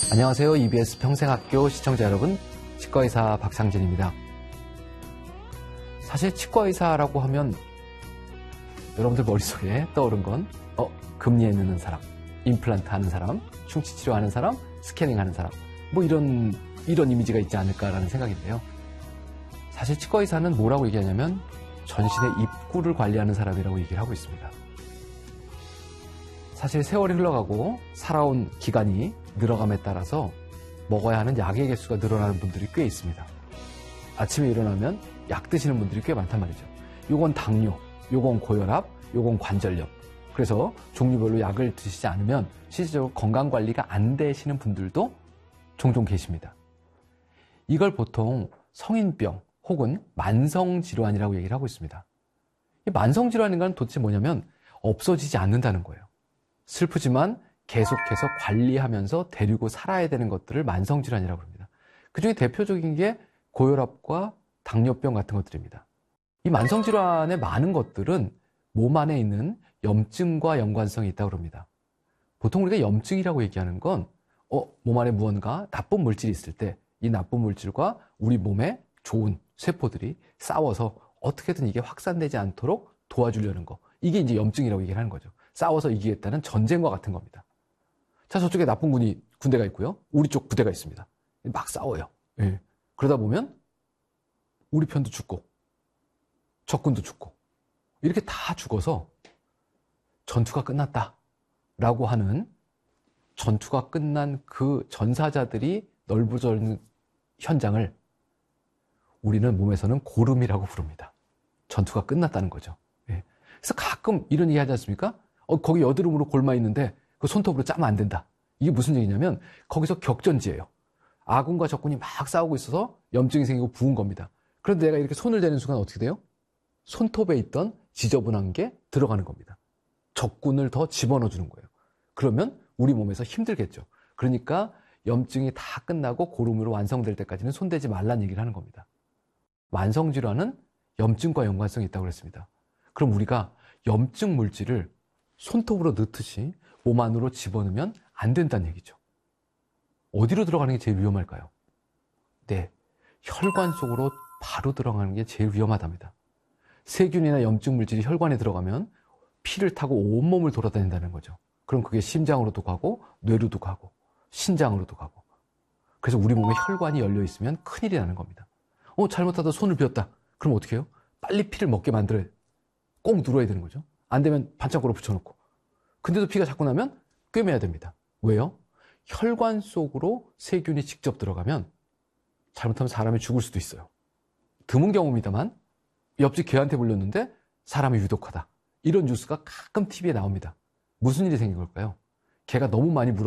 안녕하세요. EBS 평생학교 시청자 여러분, 치과의사 박상진입니다. 사실 치과의사라고 하면 여러분들 머릿속에 떠오른 건 금리에 넣는 사람, 임플란트 하는 사람, 충치 치료하는 사람, 스캐닝 하는 사람, 뭐 이런 이미지가 있지 않을까라는 생각인데요. 사실 치과의사는 뭐라고 얘기하냐면 전신의 입구를 관리하는 사람이라고 얘기를 하고 있습니다. 사실 세월이 흘러가고 살아온 기간이 늘어감에 따라서 먹어야 하는 약의 개수가 늘어나는 분들이 꽤 있습니다. 아침에 일어나면 약 드시는 분들이 꽤 많단 말이죠. 요건 당뇨, 요건 고혈압, 요건 관절염. 그래서 종류별로 약을 드시지 않으면 실질적으로 건강관리가 안 되시는 분들도 종종 계십니다. 이걸 보통 성인병 혹은 만성질환이라고 얘기를 하고 있습니다. 이 만성질환인가는 도대체 뭐냐면 없어지지 않는다는 거예요. 슬프지만 계속해서 관리하면서 데리고 살아야 되는 것들을 만성질환이라고 합니다. 그중에 대표적인 게 고혈압과 당뇨병 같은 것들입니다. 이 만성질환의 많은 것들은 몸 안에 있는 염증과 연관성이 있다고 합니다. 보통 우리가 염증이라고 얘기하는 건 몸 안에 무언가 나쁜 물질이 있을 때 이 나쁜 물질과 우리 몸에 좋은 세포들이 싸워서 어떻게든 이게 확산되지 않도록 도와주려는 거. 이게 이제 염증이라고 얘기를 하는 거죠. 싸워서 이기겠다는 전쟁과 같은 겁니다. 자, 저쪽에 나쁜 군대가 있고요. 우리 쪽 부대가 있습니다. 막 싸워요. 예. 그러다 보면 우리 편도 죽고 적군도 죽고 이렇게 다 죽어서 전투가 끝났다라고 하는 전투가 끝난 그 전사자들이 널브러져 있는 현장을 우리는 몸에서는 고름이라고 부릅니다. 전투가 끝났다는 거죠. 예. 그래서 가끔 이런 얘기 하지 않습니까? 거기 여드름으로 골마 있는데 그 손톱으로 짜면 안 된다. 이게 무슨 얘기냐면 거기서 격전지예요. 아군과 적군이 막 싸우고 있어서 염증이 생기고 부은 겁니다. 그런데 내가 이렇게 손을 대는 순간 어떻게 돼요? 손톱에 있던 지저분한 게 들어가는 겁니다. 적군을 더 집어넣어 주는 거예요. 그러면 우리 몸에서 힘들겠죠. 그러니까 염증이 다 끝나고 고름으로 완성될 때까지는 손대지 말라는 얘기를 하는 겁니다. 만성질환은 염증과 연관성이 있다고 그랬습니다. 그럼 우리가 염증 물질을 손톱으로 넣듯이 몸 안으로 집어넣으면 안 된다는 얘기죠. 어디로 들어가는 게 제일 위험할까요? 네, 혈관 속으로 바로 들어가는 게 제일 위험하답니다. 세균이나 염증 물질이 혈관에 들어가면 피를 타고 온몸을 돌아다닌다는 거죠. 그럼 그게 심장으로도 가고 뇌로도 가고 신장으로도 가고. 그래서 우리 몸에 혈관이 열려 있으면 큰일이 나는 겁니다. 잘못하다 손을 비었다. 그럼 어떻게 해요? 빨리 피를 먹게 만들어야 꼭 눌러야 되는 거죠. 안 되면 반창고로 붙여놓고. 근데도 피가 자꾸 나면 꿰매야 됩니다. 왜요? 혈관 속으로 세균이 직접 들어가면 잘못하면 사람이 죽을 수도 있어요. 드문 경우입니다만 옆집 개한테 물렸는데 사람이 유독하다. 이런 뉴스가 가끔 TV에 나옵니다. 무슨 일이 생긴 걸까요? 개가 너무 많이 물어